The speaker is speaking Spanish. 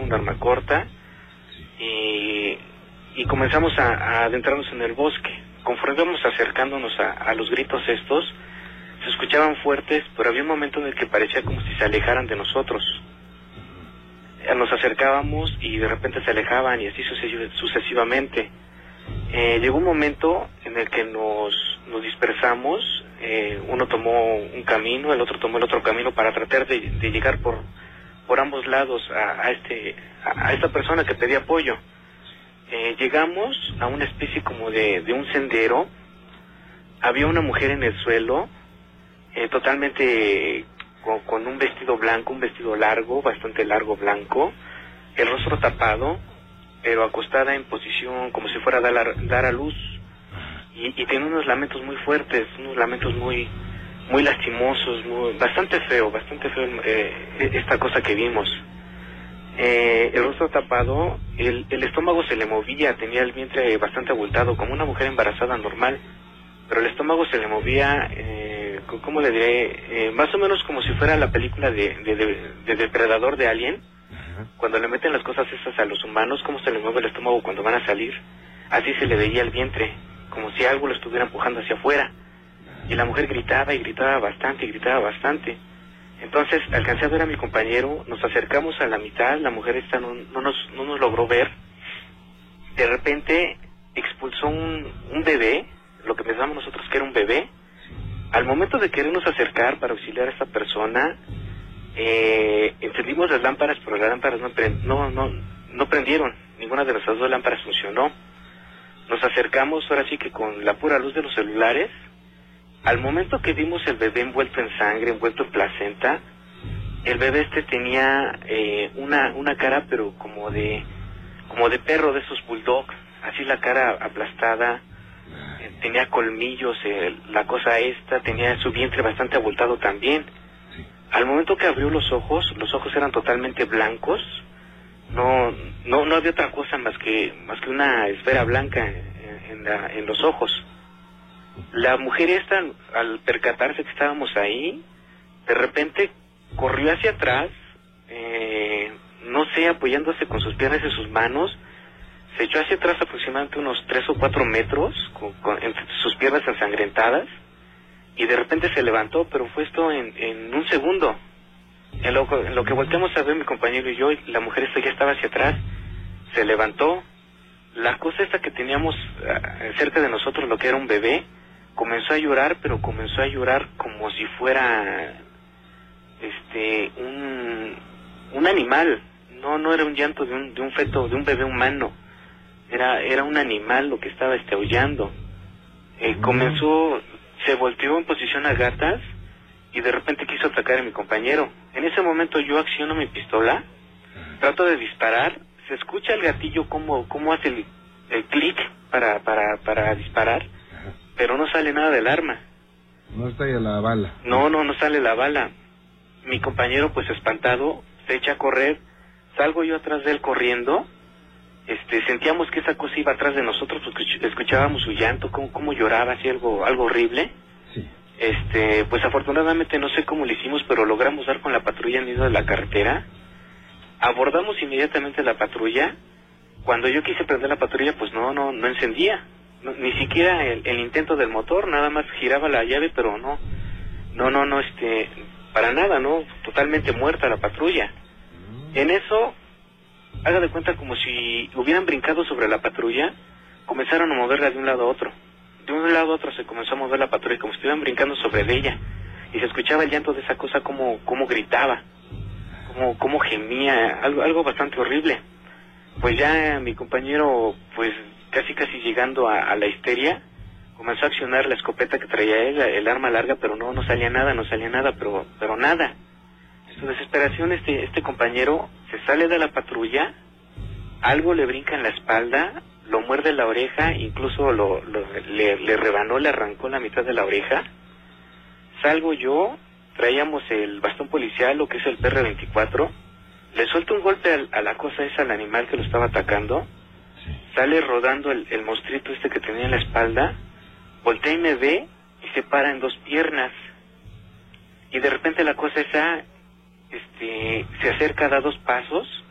un arma corta, y comenzamos a adentrarnos en el bosque. Conforme íbamos acercándonos a los gritos estos, se escuchaban fuertes, pero había un momento en el que parecía como si se alejaran de nosotros. Nos acercábamos y de repente se alejaban, y así sucesivamente. Llegó un momento en el que nos dispersamos, uno tomó un camino, el otro tomó el otro camino para tratar de llegar por ambos lados a esta persona que pedía apoyo. Llegamos a una especie como de un sendero. Había una mujer en el suelo, totalmente con un vestido blanco, un vestido largo, bastante largo, blanco, el rostro tapado, pero acostada en posición como si fuera a dar a luz, y tenía unos lamentos muy fuertes, unos lamentos muy lastimosos, bastante feo esta cosa que vimos. El rostro tapado, el estómago se le movía, tenía el vientre bastante abultado, como una mujer embarazada normal, pero el estómago se le movía, ¿cómo le diré? Más o menos como si fuera la película de Depredador de Alien, cuando le meten las cosas esas a los humanos, cómo se le mueve el estómago cuando van a salir. Así se le veía el vientre, como si algo lo estuviera empujando hacia afuera. Y la mujer gritaba y gritaba bastante. Entonces alcancé a ver a mi compañero, nos acercamos a la mitad, la mujer esta no nos logró ver. De repente expulsó un bebé, lo que pensamos nosotros que era un bebé. Al momento de querernos acercar para auxiliar a esta persona, encendimos las lámparas, pero las lámparas no prendieron, ninguna de las dos lámparas funcionó. Nos acercamos ahora sí que con la pura luz de los celulares. Al momento que vimos el bebé envuelto en sangre, envuelto en placenta, el bebé tenía una cara pero como de perro de esos bulldogs, así la cara aplastada, tenía colmillos, la cosa esta, tenía su vientre bastante abultado también. Al momento que abrió los ojos eran totalmente blancos, no había otra cosa más que una esfera blanca en los ojos. La mujer esta, al percatarse que estábamos ahí, de repente corrió hacia atrás, no sé, apoyándose con sus piernas y sus manos, se echó hacia atrás aproximadamente unos 3 o 4 metros, entre sus piernas ensangrentadas, y de repente se levantó, pero fue esto en un segundo. En lo que volteamos a ver mi compañero y yo, la mujer esta ya estaba hacia atrás, se levantó. La cosa esta que teníamos cerca de nosotros, lo que era un bebé, comenzó a llorar, pero comenzó a llorar como si fuera un animal. No era un llanto de un feto, de un bebé humano. Era un animal lo que estaba aullando. Se volteó en posición a gatas y de repente quiso atacar a mi compañero. En ese momento yo acciono mi pistola, trato de disparar, se escucha el gatillo cómo hace el clic para disparar, pero no sale nada del arma. No estalla la bala. No sale la bala. Mi compañero, pues espantado, se echa a correr, salgo yo atrás de él corriendo. Sentíamos que esa cosa iba atrás de nosotros, porque escuchábamos su llanto, cómo lloraba, así algo horrible. Sí. Pues afortunadamente no sé cómo lo hicimos, pero logramos dar con la patrulla en medio de la carretera. Abordamos inmediatamente la patrulla. Cuando yo quise prender la patrulla, pues no encendía. Ni siquiera el intento del motor, nada más giraba la llave, pero no, para nada, no, totalmente muerta la patrulla. En eso, haga de cuenta como si hubieran brincado sobre la patrulla, comenzaron a moverla de un lado a otro. De un lado a otro se comenzó a mover la patrulla como si estuvieran brincando sobre ella. Y se escuchaba el llanto de esa cosa, como gritaba, como gemía, algo bastante horrible. Pues ya mi compañero, pues casi llegando a la histeria, comenzó a accionar la escopeta que traía él, el arma larga, pero no salía nada, pero nada. En su desesperación este compañero se sale de la patrulla, algo le brinca en la espalda, lo muerde la oreja, incluso le rebanó, le arrancó la mitad de la oreja. Salgo yo, traíamos el bastón policial, lo que es el PR-24, le suelto un golpe a la cosa esa, al animal que lo estaba atacando, sale rodando el monstruito que tenía en la espalda, voltea y me ve y se para en 2 piernas, y de repente la cosa esa se acerca, da 2 pasos,